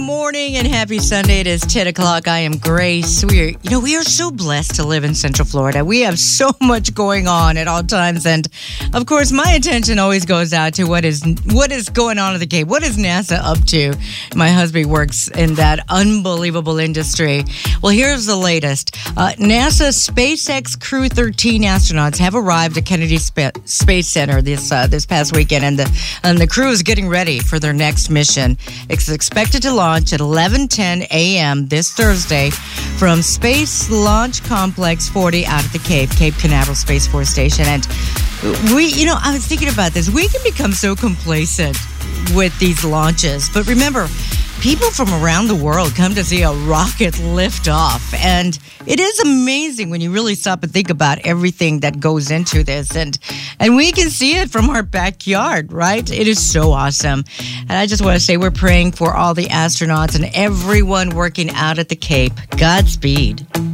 Morning and happy Sunday. It is 10 o'clock. I am Grace. We are so blessed to live in Central Florida. We have so much going on at all times. And of course, my attention always goes out to what is going on at the Cape. What is NASA up to? My husband works in that unbelievable industry. Well, here's the latest. NASA SpaceX Crew 13 astronauts have arrived at Kennedy Space Center this past weekend, and the crew is getting ready for their next mission. It's expected to launch at 11:10 a.m. this Thursday from Space Launch Complex 40 out at the Cape Canaveral Space Force Station. And I was thinking about this. We can become so complacent with these launches, but remember, people from around the world come to see a rocket lift off, and it is amazing when you really stop and think about everything that goes into this, and we can see it from our backyard, right? It is so awesome. And I just want to say we're praying for all the astronauts and everyone working out at the Cape. Godspeed.